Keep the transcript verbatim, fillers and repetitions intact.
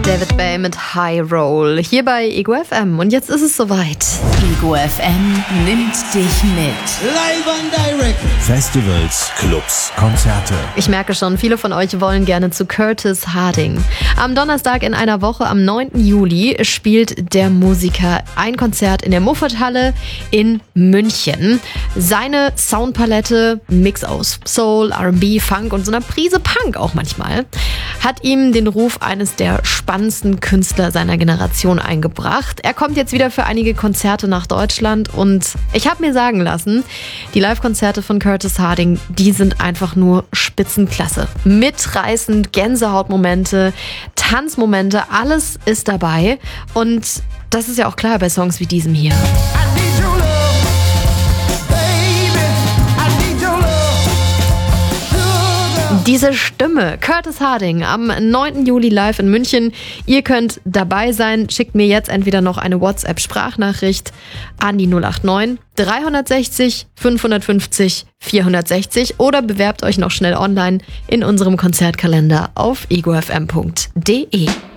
David Bay mit High Roll hier bei Ego F M. Und jetzt ist es soweit. Ego F M nimmt dich mit. Live and direct. Festivals, Clubs, Konzerte. Ich merke schon, viele von euch wollen gerne zu Curtis Harding. Am Donnerstag in einer Woche, am neunten Juli, spielt der Musiker ein Konzert in der Muffert-Halle in München. Seine Soundpalette, Mix aus Soul, R and B, Funk und so einer Prise Punk auch manchmal, hat ihm den Ruf eines der spannendsten Künstler seiner Generation eingebracht. Er kommt jetzt wieder für einige Konzerte nach Deutschland und ich habe mir sagen lassen, die Live-Konzerte von Curtis Harding, die sind einfach nur Spitzenklasse. Mitreißend, Gänsehautmomente, Tanzmomente, alles ist dabei und das ist ja auch klar bei Songs wie diesem hier. Diese Stimme, Curtis Harding, am neunten Juli live in München. Ihr könnt dabei sein. Schickt mir jetzt entweder noch eine WhatsApp-Sprachnachricht an die null acht neun, dreihundertsechzig, fünfhundertfünfzig, vierhundertsechzig oder bewerbt euch noch schnell online in unserem Konzertkalender auf ego f m punkt d e.